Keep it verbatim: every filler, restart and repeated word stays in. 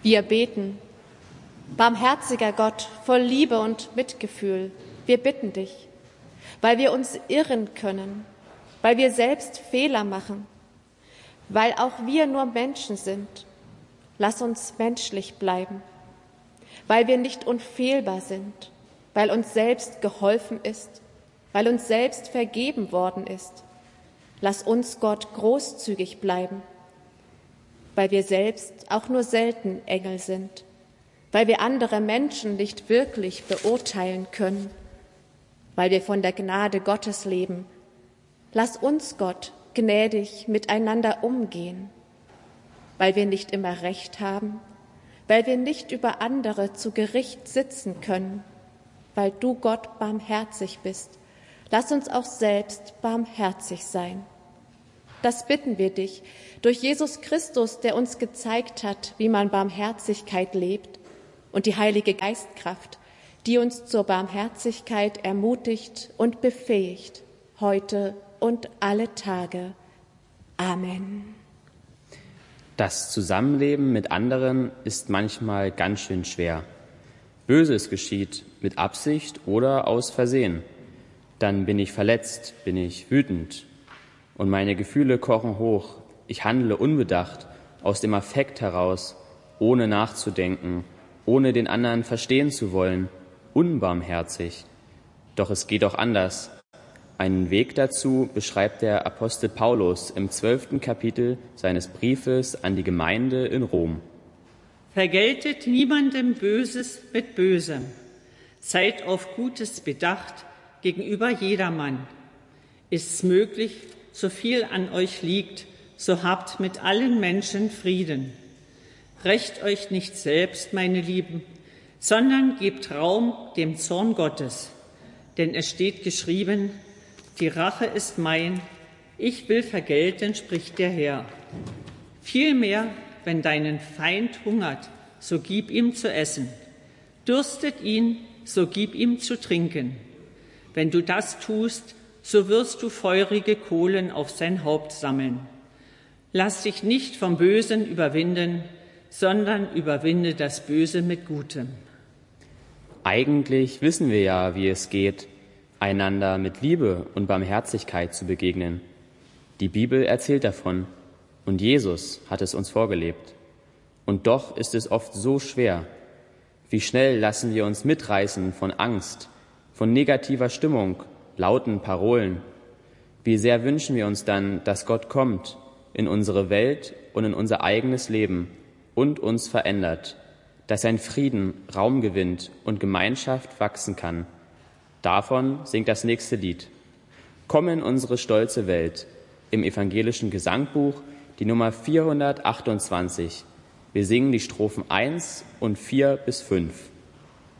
Wir beten. Barmherziger Gott, voll Liebe und Mitgefühl, wir bitten dich, weil wir uns irren können, weil wir selbst Fehler machen, weil auch wir nur Menschen sind. Lass uns menschlich bleiben, weil wir nicht unfehlbar sind, weil uns selbst geholfen ist, weil uns selbst vergeben worden ist. Lass uns, Gott, großzügig bleiben, weil wir selbst auch nur selten Engel sind, weil wir andere Menschen nicht wirklich beurteilen können, weil wir von der Gnade Gottes leben. Lass uns, Gott, gnädig miteinander umgehen, weil wir nicht immer Recht haben, weil wir nicht über andere zu Gericht sitzen können, weil du, Gott, barmherzig bist. Lass uns auch selbst barmherzig sein. Das bitten wir dich durch Jesus Christus, der uns gezeigt hat, wie man Barmherzigkeit lebt, und die Heilige Geistkraft, die uns zur Barmherzigkeit ermutigt und befähigt, heute und alle Tage. Amen. Das Zusammenleben mit anderen ist manchmal ganz schön schwer. Böses geschieht mit Absicht oder aus Versehen. Dann bin ich verletzt, bin ich wütend und meine Gefühle kochen hoch. Ich handle unbedacht, aus dem Affekt heraus, ohne nachzudenken, ohne den anderen verstehen zu wollen, unbarmherzig. Doch es geht auch anders. Einen Weg dazu beschreibt der Apostel Paulus im zwölften Kapitel seines Briefes an die Gemeinde in Rom. Vergeltet niemandem Böses mit Bösem. Seid auf Gutes bedacht gegenüber jedermann. Ist's möglich, so viel an euch liegt, so habt mit allen Menschen Frieden. Rächt euch nicht selbst, meine Lieben, sondern gebt Raum dem Zorn Gottes. Denn es steht geschrieben, die Rache ist mein, ich will vergelten, spricht der Herr. Vielmehr, wenn deinen Feind hungert, so gib ihm zu essen. Dürstet ihn, so gib ihm zu trinken. Wenn du das tust, so wirst du feurige Kohlen auf sein Haupt sammeln. Lass dich nicht vom Bösen überwinden, sondern überwinde das Böse mit Gutem. Eigentlich wissen wir ja, wie es geht, einander mit Liebe und Barmherzigkeit zu begegnen. Die Bibel erzählt davon und Jesus hat es uns vorgelebt. Und doch ist es oft so schwer. Wie schnell lassen wir uns mitreißen von Angst, von negativer Stimmung, lauten Parolen. Wie sehr wünschen wir uns dann, dass Gott kommt in unsere Welt und in unser eigenes Leben und uns verändert, dass sein Frieden Raum gewinnt und Gemeinschaft wachsen kann. Davon singt das nächste Lied. Komm in unsere stolze Welt, im evangelischen Gesangbuch, die Nummer vierhundertachtundzwanzig. Wir singen die Strophen eins und vier bis fünf.